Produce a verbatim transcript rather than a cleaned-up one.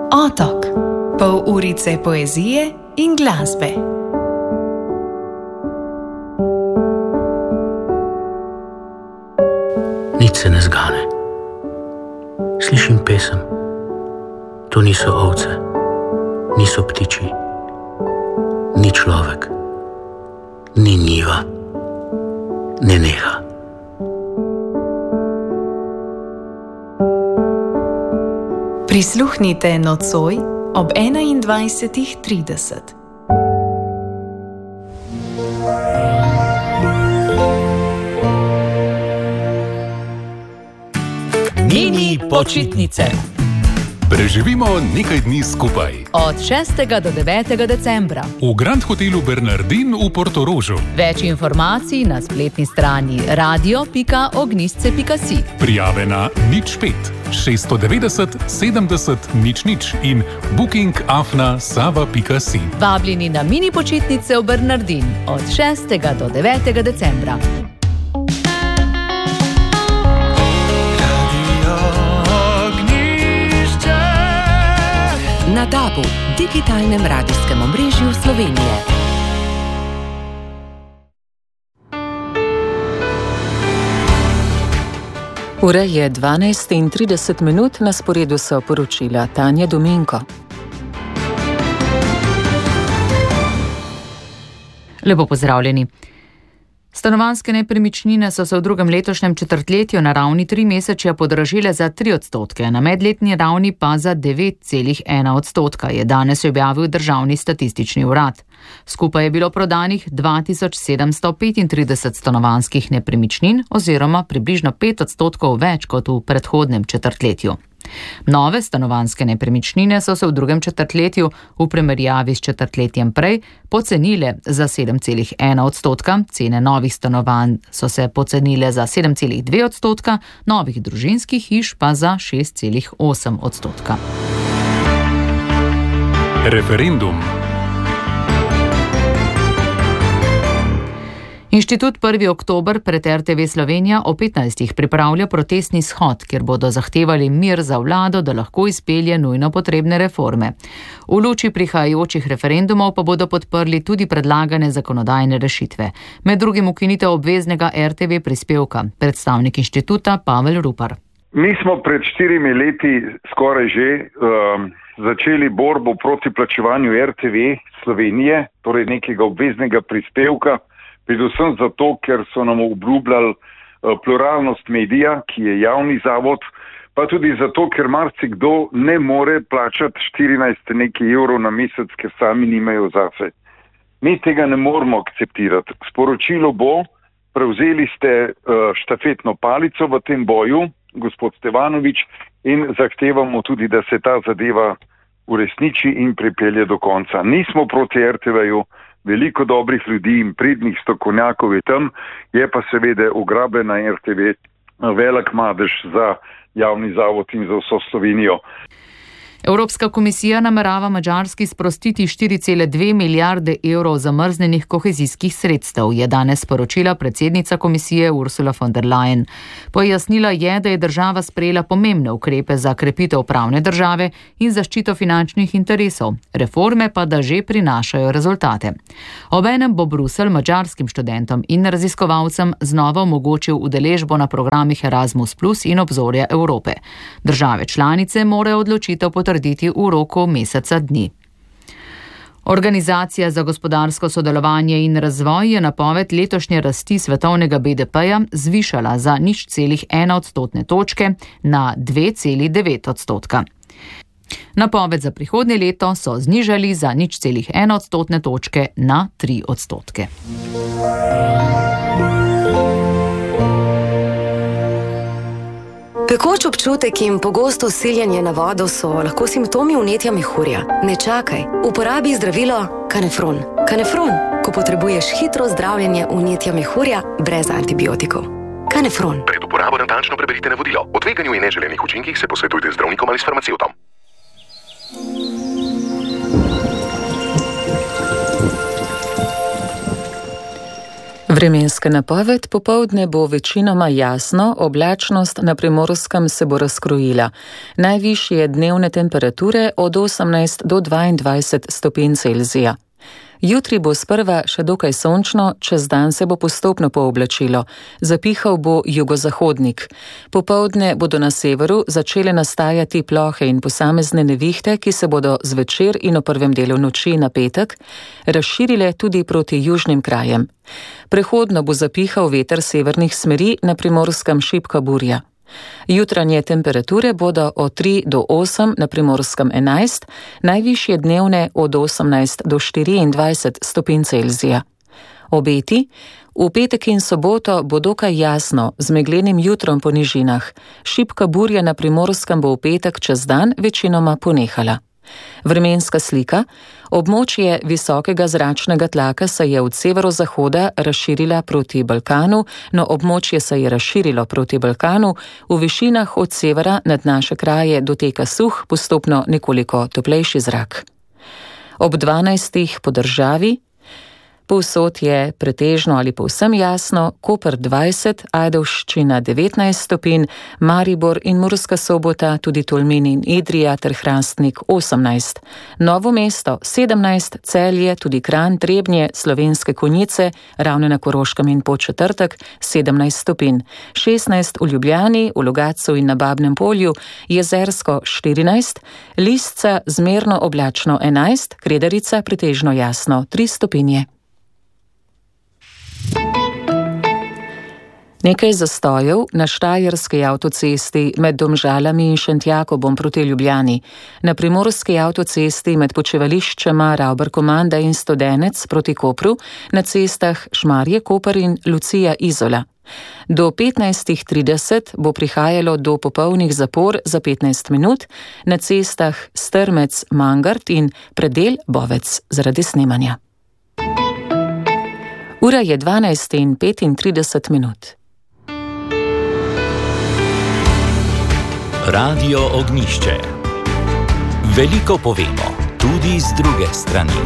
Otok. Pol urice poezije in glasbe. Nič se ne zgane. Slišim pesem. To niso ovce, niso ptiči, ni človek, ni njiva, ne neha. Prisluhnite nocoj ob enaindvajsetih trideset. Mini počitnice. Preživimo nekaj dni skupaj. Od šestega do devetega decembra. V Grand hotelu Bernardin v Portorožu. Več informacij na spletni strani radio pika ognjišče pika si. Prijave na nič pet šeststo devetdeset sedemdeset nič nič in booking afna sava pika si. Vabljeni na mini počitnice v Bernardin od šestega do devetega decembra. Na DAB-u, digitalnem radijskem omrežju Slovenije. Ura je dvanajst in trideset minut, na sporedu so poročila Tanja Dominko. Lepo pozdravljeni. Stanovanjske nepremičnine so se v drugem letošnjem četrtletju na ravni tri mesečja podražile za tri odstotke, na medletni ravni pa za devet celih ena odstotka, je danes objavil Državni statistični urad. Skupaj je bilo prodanih dva tisoč sedemsto petintrideset stanovanjskih nepremičnin oziroma približno pet odstotkov več kot v predhodnem četrtletju. Nove stanovanjske nepremičnine so se v drugem četrtletju v primerjavi s četrtletjem prej pocenile za sedem celih ena odstotka, cene novih stanovanj so se pocenile za sedem celih dve odstotka, novih družinskih hiš pa za šest celih osem odstotka. Referendum. Inštitut prvi oktober pred R T V Slovenija o petnajstih pripravlja protestni shod, kjer bodo zahtevali mir za vlado, da lahko izpelje nujno potrebne reforme. V luči prihajajočih referendumov pa bodo podprli tudi predlagane zakonodajne rešitve. Med drugim ukinitev obveznega R T V prispevka. Predstavnik inštituta Pavel Rupar. Mi smo pred štirimi leti skoraj že um, začeli borbo proti plačevanju R T V Slovenije, torej nekega obveznega prispevka, predvsem zato, ker so nam obljubljali pluralnost medija, ki je javni zavod, pa tudi zato, ker marsikdo ne more plačati štirinajst nekaj evrov na mesec, ker sami nimajo zase. Mi tega ne moramo akceptirati. Sporočilo bo, prevzeli ste štafetno palico v tem boju, gospod Stevanovič, in zahtevamo tudi, da se ta zadeva uresniči in pripelje do konca. Nismo proti R T V-ju, veliko dobrih ljudi in pridnih strokovnjakov je tam, je pa seveda ugrabljena R T V velik madež za javni zavod in za vso Slovenijo. Evropska komisija namerava Madžarski sprostiti štiri cele dve milijarde evrov zamrznenih kohezijskih sredstev, je danes sporočila predsednica komisije Ursula von der Leyen. Pojasnila je, da je država sprejela pomembne ukrepe za krepitev pravne države in zaščito finančnih interesov, reforme pa da že prinašajo rezultate. Obenem bo Bruselj madžarskim študentom in raziskovalcem znova omogočil udeležbo na programih Erasmus plus in Obzorja Evrope. Države članice morajo odločitev potrditi v roku meseca dni. Organizacija za gospodarsko sodelovanje in razvoj je napoved letošnje rasti svetovnega B D P-ja zvišala za nič celih ena odstotne točke na dve celih devet odstotka. Napoved za prihodnje leto so znižali za nič celih ena odstotne točke na tri odstotke. Pekoč občutek in pogosto siljenje na vodo so lahko simptomi vnetja mehurja. Ne čakaj, uporabi zdravilo Kanefron. Kanefron, ko potrebuješ hitro zdravljenje vnetja mehurja brez antibiotikov. Kanefron. Pred uporabo natančno preberite navodilo. O tveganju in neželenih učinkih se posvetujte z zdravnikom ali s farmacevtom. Vremenska napoved: popoldne bo večinoma jasno, oblačnost na Primorskem se bo razkrojila. Najvišje dnevne temperature od osemnajst do dvaindvajset stopinj Celzija. Jutri bo sprva še dokaj sončno, čez dan se bo postopno pooblačilo. Zapihal bo jugozahodnik. Popoldne bodo na severu začele nastajati plohe in posamezne nevihte, ki se bodo zvečer in v prvem delu noči na petek razširile tudi proti južnim krajem. Prehodno bo zapihal veter severnih smeri, na Primorskem šibka burja. Jutranje temperature bodo od tri do osem, na Primorskem enajst, najvišje dnevne od osemnajst do štiriindvajset stopinj Celzija. Obeti: v petek in soboto bo dokaj jasno, z meglenim jutrom po nižinah. Šibka burja na Primorskem bo v petek čez dan večinoma ponehala. Vremenska slika: območje visokega zračnega tlaka se je od severozahoda razširila proti Balkanu, no območje se je razširilo proti Balkanu, v višinah od severa nad naše kraje doteka suh, postopno nekoliko toplejši zrak. Ob dvanajstih po državi: povsod je pretežno ali povsem jasno, Koper dvajset, Ajdovščina devetnajst stopinj, Maribor in Murska Sobota, tudi Tolmin in Idrija ter Hrastnik osemnajst, Novo mesto sedemnajst, Celje, tudi Kranj, Trebnje, Slovenske Konjice, Ravne na Koroškem in Podčetrtek sedemnajst stopinj, šestnajst v Ljubljani, v Logatcu in na Babnem Polju, Jezersko štirinajst, Lisca zmerno oblačno enajst, Kredarica pretežno jasno tri stopinje. Nekaj zastojev na Štajerski avtocesti med Domžalami in Šentjakobom proti Ljubljani, na Primorski avtocesti med počivališčema Ravbar-Komanda in Studenec proti Kopru, na cestah Šmarje-Koper in Lucija-Izola. Do petnajst trideset bo prihajalo do popolnih zapor za petnajst minut na cestah Strmec-Mangart in Predel-Bovec zaradi snemanja. Ura je dvanajst in petintrideset minut. Radio Ognjišče. Veliko povemo, tudi z druge strani.